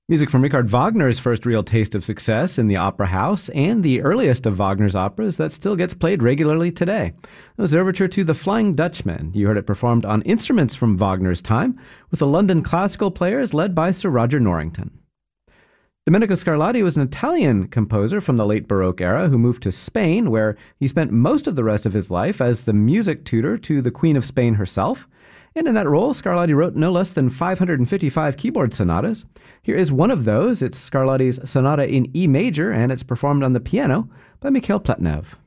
Music from Richard Wagner's first real taste of success in the opera house, and the earliest of Wagner's operas that still gets played regularly today. It was overture to The Flying Dutchman. You heard it performed on instruments from Wagner's time, with the London classical players led by Sir Roger Norrington. Domenico Scarlatti was an Italian composer from the late Baroque era who moved to Spain, where he spent most of the rest of his life as the music tutor to the Queen of Spain herself. And in that role, Scarlatti wrote no less than 555 keyboard sonatas. Here is one of those. It's Scarlatti's Sonata in E major, and it's performed on the piano by Mikhail Pletnev.